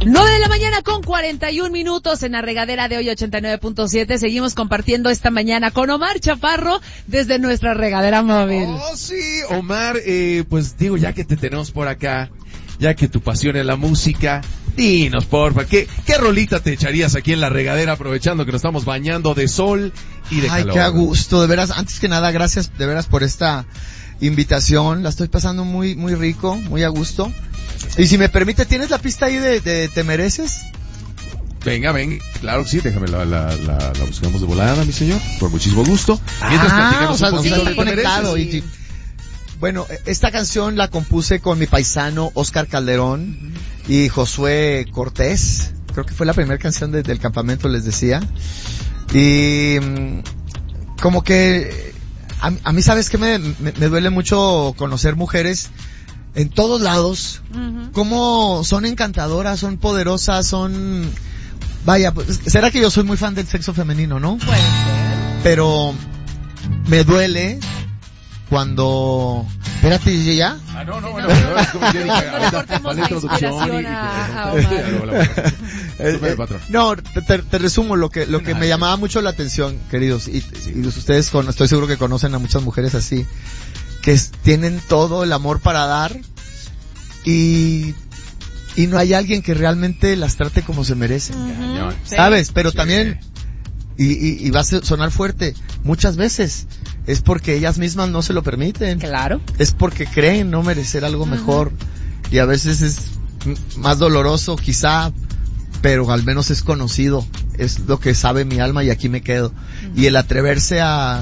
9 de la mañana con 41 minutos en la regadera de hoy 89.7. Seguimos compartiendo esta mañana con Omar Chaparro desde nuestra regadera móvil. Oh, sí, Omar, pues digo, ya que te tenemos por acá, ya que tu pasión es la música, dinos, porfa, ¿qué rolita te echarías aquí en la regadera aprovechando que nos estamos bañando de sol y de calor? Ay, qué a gusto, de veras, antes que nada, gracias de veras por esta invitación, la estoy pasando muy, muy rico, muy a gusto. Y si me permite, ¿tienes la pista ahí de Te Mereces? Venga, claro que sí, déjame la buscamos de volada, mi señor, por muchísimo gusto. Mientras platicamos un poquito de Te Mereces. Bueno, esta canción la compuse con mi paisano Oscar Calderón y Josué Cortés. Creo que fue la primera canción del campamento, les decía. Y como que a mí, ¿sabes qué? Me duele mucho conocer mujeres en todos lados, cómo son encantadoras, son poderosas, son... Vaya, pues, será que yo soy muy fan del sexo femenino, ¿no? Puede ser. Pero me duele cuando... Espérate, ¿ya? No, bueno, es como yo dije, cortemos la inspiración a Omar. No, te resumo lo que me llamaba mucho la atención, queridos, y ustedes estoy seguro que conocen a muchas mujeres así, que tienen todo el amor para dar y no hay alguien que realmente las trate como se merecen. ¿Sabes? Pero también, y va a sonar fuerte, muchas veces es porque ellas mismas no se lo permiten. Claro. Es porque creen no merecer algo mejor. Y a veces es más doloroso quizá, pero al menos es conocido. Es lo que sabe mi alma y aquí me quedo. Y el atreverse a